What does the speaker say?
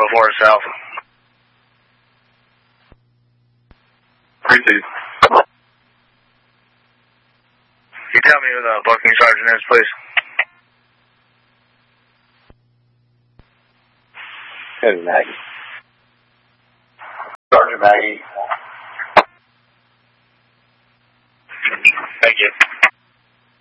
Forest Alpha. 3-2. You tell me who the booking sergeant is, please. Heavy Maggie. Sergeant Maggie,